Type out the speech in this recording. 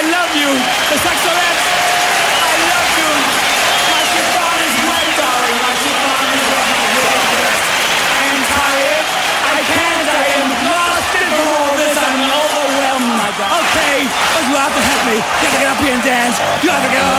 love you. The Saxorettes, I love you. My chiffon is wet, darling. My chiffon is wet. My chiffon is wet. I am tired. I can't. I am lost in all this. I'm overwhelmed, my God. Okay, but you have to help me. You have to get up here and dance. You have to get